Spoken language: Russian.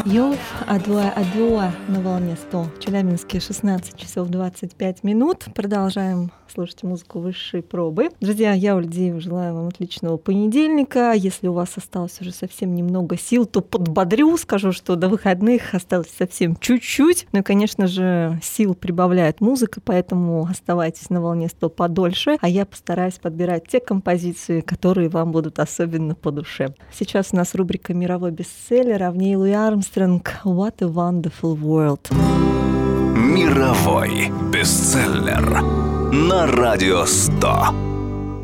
Йов, Адуа на волне 100. В Челябинске 16 часов 25 минут. Продолжаем слушать музыку высшей пробы. Друзья, я, Оля Деева, желаю вам отличного понедельника. Если у вас осталось уже совсем немного сил, то подбодрю, скажу, что до выходных осталось совсем чуть-чуть. Ну и, конечно же, сил прибавляет музыка, поэтому оставайтесь на волне 100 подольше, а я постараюсь подбирать те композиции, которые вам будут особенно по душе. Сейчас у нас рубрика «Мировой бестселлер», а в ней Луи Армстронг «What a Wonderful World». Мировой бестселлер на Радио 100.